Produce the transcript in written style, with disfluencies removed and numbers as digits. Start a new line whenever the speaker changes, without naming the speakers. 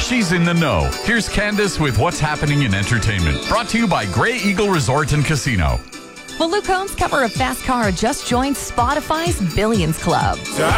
She's in the know. Here's Candace with what's happening in entertainment. Brought to you by Grey Eagle Resort and Casino.
Well, Luke Combs, cover of Fast Car, just joined Spotify's Billions Club.